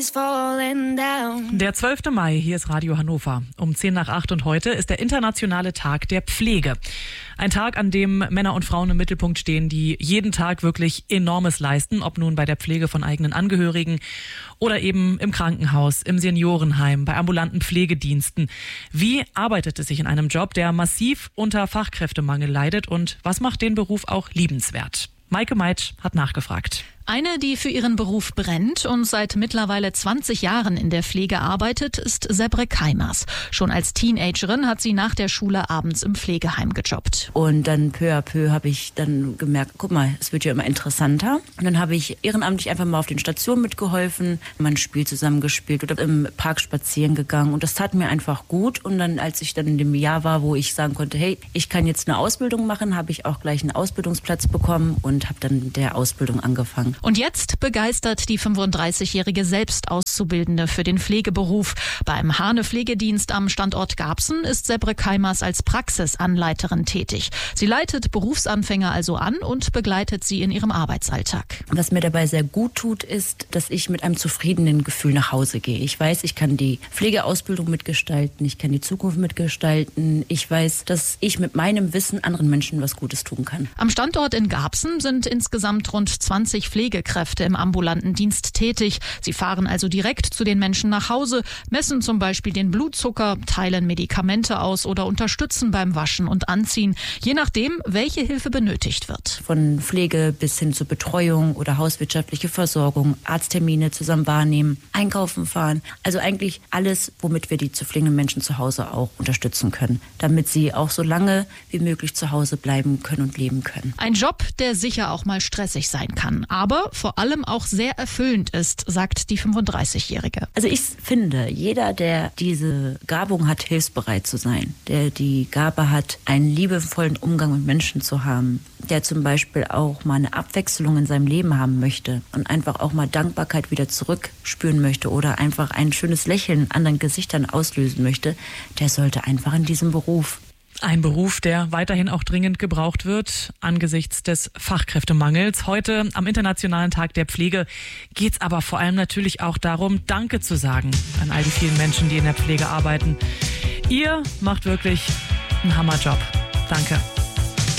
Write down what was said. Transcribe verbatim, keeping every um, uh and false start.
is falling down. Der zwölfte Mai, hier ist Radio Hannover. Um zehn nach acht und heute ist der internationale Tag der Pflege. Ein Tag, an dem Männer und Frauen im Mittelpunkt stehen, die jeden Tag wirklich Enormes leisten, ob nun bei der Pflege von eigenen Angehörigen oder eben im Krankenhaus, im Seniorenheim, bei ambulanten Pflegediensten. Wie arbeitet es sich in einem Job, der massiv unter Fachkräftemangel leidet, und was macht den Beruf auch liebenswert? Maike Meitsch hat nachgefragt. Eine, die für ihren Beruf brennt und seit mittlerweile zwanzig Jahren in der Pflege arbeitet, ist Sebre Kaimers. Schon als Teenagerin hat sie nach der Schule abends im Pflegeheim gejobbt. Und dann peu à peu habe ich dann gemerkt, guck mal, es wird ja immer interessanter. Und dann habe ich ehrenamtlich einfach mal auf den Stationen mitgeholfen, mal ein Spiel zusammengespielt oder im Park spazieren gegangen. Und das tat mir einfach gut. Und dann, als ich dann in dem Jahr war, wo ich sagen konnte, hey, ich kann jetzt eine Ausbildung machen, habe ich auch gleich einen Ausbildungsplatz bekommen und habe dann mit der Ausbildung angefangen. Und jetzt begeistert die fünfunddreißigjährige Selbstauszubildende für den Pflegeberuf. Beim Hane Pflegedienst am Standort Garbsen ist Sebre Kaimers als Praxisanleiterin tätig. Sie leitet Berufsanfänger also an und begleitet sie in ihrem Arbeitsalltag. Was mir dabei sehr gut tut, ist, dass ich mit einem zufriedenen Gefühl nach Hause gehe. Ich weiß, ich kann die Pflegeausbildung mitgestalten, ich kann die Zukunft mitgestalten. Ich weiß, dass ich mit meinem Wissen anderen Menschen was Gutes tun kann. Am Standort in Garbsen sind insgesamt rund zwanzig Pflegekräfte im ambulanten Dienst tätig. Sie fahren also direkt zu den Menschen nach Hause, messen zum Beispiel den Blutzucker, teilen Medikamente aus oder unterstützen beim Waschen und Anziehen, je nachdem, welche Hilfe benötigt wird. Von Pflege bis hin zur Betreuung oder hauswirtschaftliche Versorgung, Arzttermine zusammen wahrnehmen, einkaufen fahren. Also eigentlich alles, womit wir die zu pflegenden Menschen zu Hause auch unterstützen können, damit sie auch so lange wie möglich zu Hause bleiben können und leben können. Ein Job, der sicher auch mal stressig sein kann, aber vor allem auch sehr erfüllend ist, sagt die fünfunddreißigjährige. Also ich finde, jeder, der diese Gabung hat, hilfsbereit zu sein, der die Gabe hat, einen liebevollen Umgang mit Menschen zu haben, der zum Beispiel auch mal eine Abwechslung in seinem Leben haben möchte und einfach auch mal Dankbarkeit wieder zurückspüren möchte oder einfach ein schönes Lächeln in anderen Gesichtern auslösen möchte, der sollte einfach in diesem Beruf. Ein Beruf, der weiterhin auch dringend gebraucht wird angesichts des Fachkräftemangels. Heute am Internationalen Tag der Pflege geht es aber vor allem natürlich auch darum, Danke zu sagen an all die vielen Menschen, die in der Pflege arbeiten. Ihr macht wirklich einen Hammerjob. Danke.